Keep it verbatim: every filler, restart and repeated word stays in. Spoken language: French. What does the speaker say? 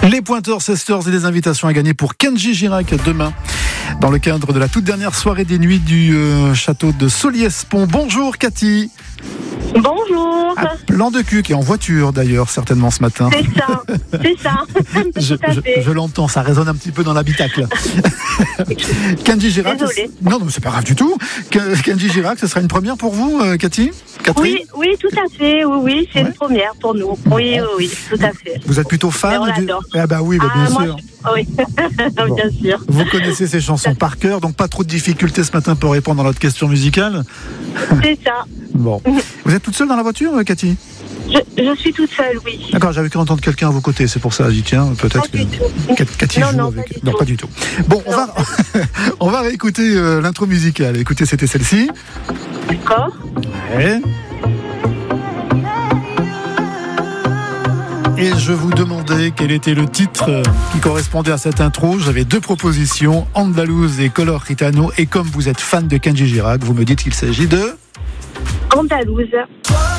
Les pointeurs, sesteurs et des invitations à gagner pour Kenji Girac demain, dans le cadre de la toute dernière soirée des nuits du euh, château de Solliès-Pont. Bonjour Cathy. Bonjour. À plan de cul, qui est en voiture d'ailleurs, certainement ce matin. C'est ça, c'est ça. je, Tout à je, fait. je l'entends, ça résonne un petit peu dans l'habitacle. Kenji Girac. Désolée. Non, non, c'est pas grave du tout. Kenji Girac, ce sera une première pour vous, euh, Cathy Catherine. Oui, oui, tout à fait. Oui, oui, c'est Ouais. une première pour nous. Oui, oui, oui, tout à fait. Vous êtes plutôt fan Mais on du... l'adore. Ah bah oui, bah, bien Ah, moi, sûr. je- Oui, Bon. bien sûr. Vous connaissez ces chansons par cœur, donc pas trop de difficultés ce matin pour répondre à notre question musicale. C'est ça. Bon. Vous êtes toute seule dans la voiture, Cathy? Je, je suis toute seule, oui. D'accord, j'avais cru entendre quelqu'un à vos côtés, c'est pour ça, j'ai dit tiens, peut-être Pas que du tout. Cat- Cathy Non, joue non, avec. pas du Non, tout. pas du tout. Bon, on Non, va, on va réécouter euh, l'intro musicale. Écoutez, c'était celle-ci. D'accord. Ouais. Et je vous demandais quel était le titre euh, qui correspondait à cette intro. J'avais deux propositions, Andalouse et Color Gitano. Et comme vous êtes fan de Kenji Girac, vous me dites qu'il s'agit de... Andalouse.